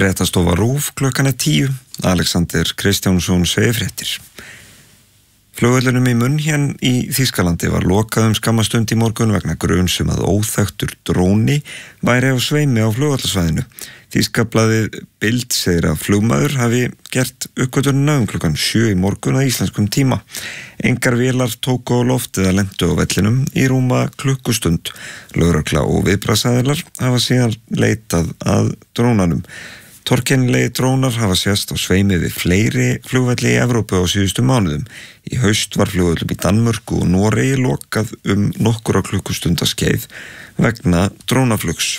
Fréttastofa RÚV klukkan 10. Alexander Kristjánsson segir fréttir. Flugvöllunum í München í Þýskalandi var lokað skamma stund í morgun vegna gruns að óþekktur dróni væri á sveimi á flugvallarsvæðinu. Þýska blaðið Bild segir að flugmaður hafi gert uppgötvunina klukkan 7 í morgun að íslenskum tíma. Engar vélar tóku á loft eða lentu á vellinum í rúma klukkustund. Lögregla og viðbragðsaðilar hafa síðan leitað að drónanum. Torkennilegi drónar hafa sést á sveimi við fleiri flugvelli í Evrópu á síðustu mánuðum. Í haust var flugvöllum í Danmörku og Noregi lokað nokkura klukkustunda skeið vegna drónaflugs.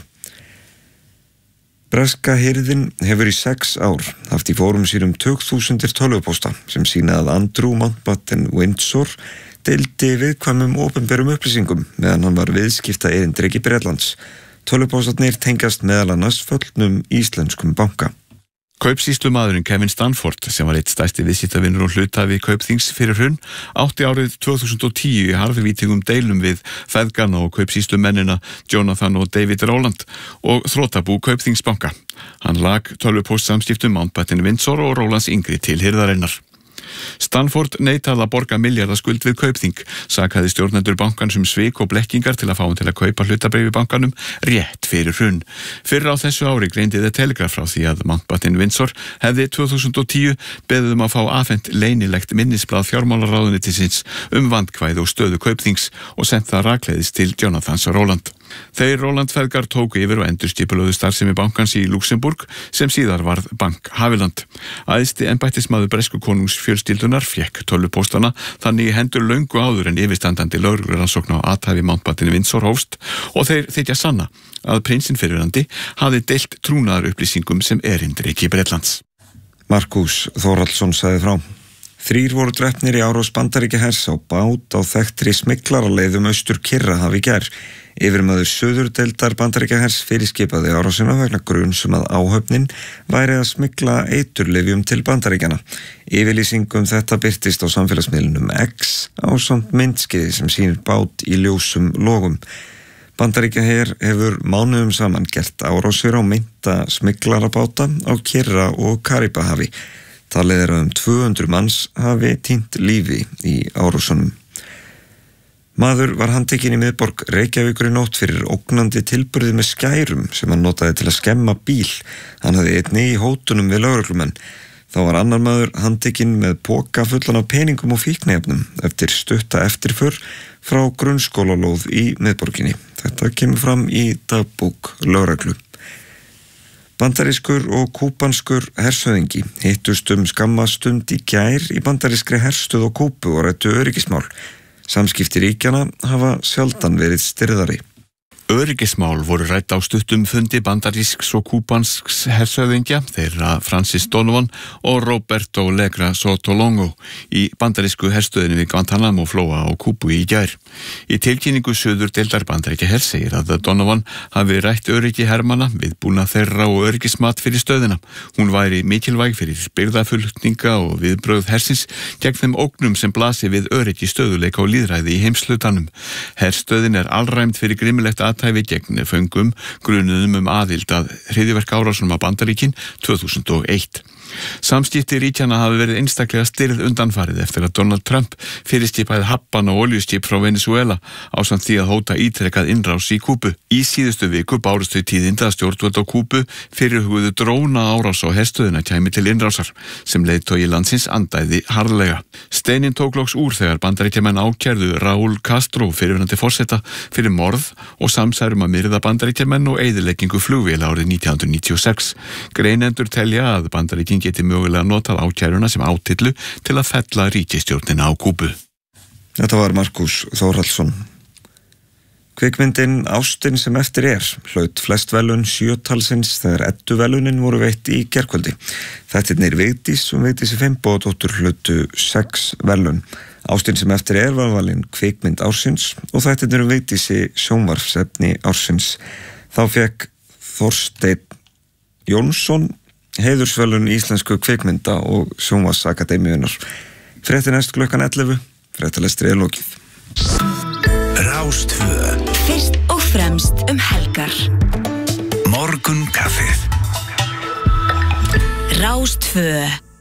Breska hirðin hefur í 6 ár haft í fórum sínum tugþúsundir tölvupósta sem sýna að Andrew Mountbatten Windsor deildi viðkvæmum opinberum upplýsingum meðan hann var viðskipta erindreki Bretlands. Tölvupóstarnir tengjast meðal annars föllnum íslenskum banka. Kaupsýslumaðurinn Kevin Stanford, sem var eitt stærsti viðskiptavinur og hluthafi Kaupþings fyrir hrun, átti árið 2010 í harðvítingum deilum við feðgana og kaupsýslumennina Jonathan og David Rowland og þrotabú Kaupþingsbanka. Hann lag tölvupóstsamskiptum Mountbatten Windsor og Rowlands yngri til hirðarinnar. Stanford neitaði að borga milljarðaskuld við Kaupþing, sakaði stjórnendur bankans svik og blekkingar til að fá hann til að kaupa hlutabréf í bankanum rétt fyrir hrun. Fyrr á þessu ári greindi The Telegraph frá því að Mountbatten Windsor hefði 2010 beðið að fá afhent leynilegt minnisblað fjármálaráðuneytisins vandkvæði og stöðu Kaupþings og sent það rakleiðis til Jonathans Rowland. Þeir Rowland-feðgar tóku yfir og endurskipulögðu starfsemi bankans í Luxemburg sem síðar varð Bank Haviland. Æðsti embættismaður bresku konungs fjölskyldunar fékk tölvupóstana þannig í hendur löngu áður en yfirstandandi lögreglurannsókn á athæfi Mountbatten Windsor hófst og þeir þykja sanna að prinsinn fyrrverandi hafði deilt trúnaðarupplýsingum sem erindreki Bretlands. Markus Þórhallsson sagði frá. 3 voru drepnir í árás Bandaríkjahers á bát á þekktri smyglaraleið Austur-Kyrrahaf í gær. Yfirmaður suðurdeildar Bandaríkjahers fyrirskipaði árásina vegna gruns að áhöfnin væri að smygla eiturlyfjum til Bandaríkjanna. Yfirlýsingum þetta birtist á samfélagsmiðlunum X ásamt myndskeiði sem sýnir bát í ljósum logum. Bandaríkjaher hefur mánuðum saman gert árásir á meinta smyglarabáta á Kyrra- og Karíbahafi. Talið 200 manns hafi týnt lífi í árásunum. Maður var handtekinn í miðborg Reykjavíkur í nótt fyrir ógnandi tilburði með skærum sem hann notaði til að skemma bíl. Hann hafði einnig í hótunum við lögreglumenn. Þá var annar maður handtekinn með poka fullan af peningum og fíkniefnum eftir stutta eftirför frá grunnskólalóð í miðborginni. Þetta kemur fram í dagbók lögreglu. Bandarískur og kúbanskur hershöfðingi hittust skamma stund í gær í bandarískri herstöð á Kúbu og ræddu öryggismál. Samskipti ríkjanna hafa sjaldan verið stirðari. Öryggismál voru rædd á stuttum fundi bandarísks og kúbansks hershöfðingja, þeirra Francis Donovan og Roberto Legra Sotolongo í bandarísku herstöðinni við Guantanamo flóa á Kúbu í gær. Í tilkynningu suðurdeildar Bandaríkjahers segir að Donovan hafi rætt öryggi hermanna, viðbúnað þeirra og öryggismat fyrir stöðina. Hún væri mikilvæg fyrir birgðaflutninga og viðbrögð hersins gegn þeim ógnum sem blasi við öryggi, stöðuleika og lýðræði í heimshlutanum. Herstöðin alræmd fyrir grimmilegt athæfi gegn föngum grunuðum aðild að hryðjuverkaárásunum á Bandaríkin 2001. Samskipti ríkjanna hafi verið einstaklega stirð undanfarið eftir að Donald Trump fyrirskipaði hafban og oljuskip frá Venezuela ásamt því að hóta ítrekað innrás í Kúbu. Í síðustu viku bárust þau tíðinda að stjórnvöld á Kúbu fyrirhuguðu dróna árás á herstöðina kæmi til innrásar sem leiðtogi landsins andæði harðlega. Steininn tók loks úr þegar Bandaríkjamenn ákærðu Raúl Castro fyrrverandi forseta fyrir morð og samsærum að myrða Bandaríkjamenn og eyðileggingu flugvéla árið 1996. Greinendur telja að Bandaríkin geti mögulega notað ákæruna sem átillu til að fella ríkisstjórnina á Kúbu. Þetta var Markus Þórhallsson. Kvikmyndin Ástin sem eftir hlaut flest verðlaun 7 talsins þegar Eddu-verðlaunin voru veitt í gærkvöldi. Þættirnir Vigdís og Vigdísi Finnbogadóttur hlutu 6 verðlaun. Ástin sem eftir var valin kvikmynd ársins og þættirnir Vigdísi sjónvarpsefni ársins. Þá fékk Þorsteinn Jónsson heiðursverðlaun íslensku kvikmynda og sjónvarpsakademíunnar. Fréttir næst klukkan 11, fréttalestri lokið. Rástvö. Fyrst og fremst helgar. Morgunkaffið. Rás 2.